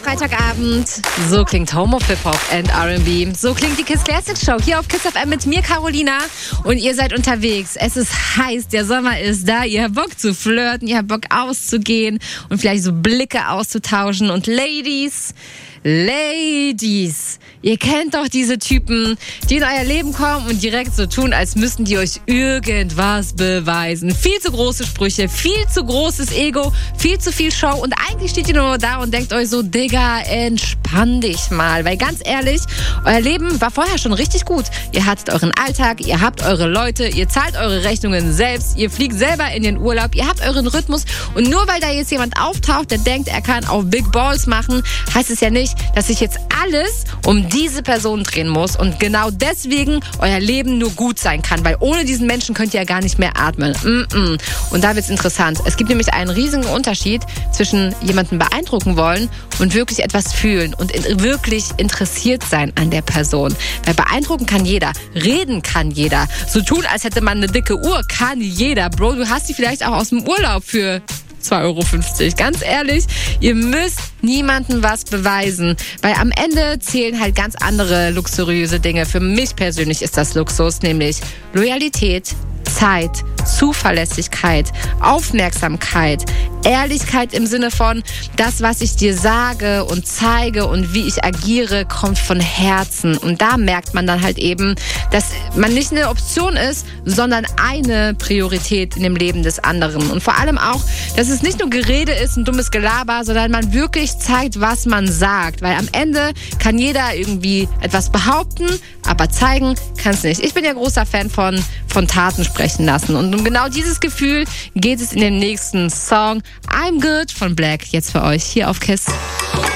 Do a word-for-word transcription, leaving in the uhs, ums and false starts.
Freitagabend. So klingt Home of Hip-Hop and R and B. So klingt die Kiss Classic Show hier auf Kiss F M mit mir, Carolina. Und ihr seid unterwegs. Es ist heiß, der Sommer ist da. Ihr habt Bock zu flirten, ihr habt Bock auszugehen und vielleicht so Blicke auszutauschen. Und Ladies, Ladies, ihr kennt doch diese Typen, die in euer Leben kommen und direkt so tun, als müssten die euch irgendwas beweisen. Viel zu große Sprüche, viel zu großes Ego, viel zu viel Show und eigentlich steht ihr nur da und denkt euch so, Digga, entspann dich mal. Weil ganz ehrlich, euer Leben war vorher schon richtig gut. Ihr hattet euren Alltag, ihr habt eure Leute, ihr zahlt eure Rechnungen selbst, ihr fliegt selber in den Urlaub, ihr habt euren Rhythmus und nur weil da jetzt jemand auftaucht, der denkt, er kann auch Big Balls machen, heißt es ja nicht, dass sich jetzt alles um diese Person drehen muss und genau deswegen euer Leben nur gut sein kann, weil ohne diesen Menschen könnt ihr ja gar nicht mehr atmen. Mm-mm. Und da wird's interessant. Es gibt nämlich einen riesigen Unterschied zwischen jemanden beeindrucken wollen und wirklich etwas fühlen und in, wirklich interessiert sein an der Person. Weil beeindrucken kann jeder, reden kann jeder, so tun, als hätte man eine dicke Uhr, kann jeder. Bro, du hast die vielleicht auch aus dem Urlaub für zwei Euro fünfzig. Ganz ehrlich, ihr müsst niemandem was beweisen, weil am Ende zählen halt ganz andere luxuriöse Dinge. Für mich persönlich ist das Luxus, nämlich Loyalität, Zeit, Zuverlässigkeit, Aufmerksamkeit, Ehrlichkeit im Sinne von, das, was ich dir sage und zeige und wie ich agiere, kommt von Herzen. Und da merkt man dann halt eben, dass man nicht eine Option ist, sondern eine Priorität in dem Leben des anderen. Und vor allem auch, dass es nicht nur Gerede ist, ein dummes Gelaber, sondern man wirklich zeigt, was man sagt. Weil am Ende kann jeder irgendwie etwas behaupten, aber zeigen kann es nicht. Ich bin ja großer Fan von, von Taten sprechen lassen. Und um genau dieses Gefühl geht es in dem nächsten Song I'm Good von Black jetzt für euch hier auf Kiss.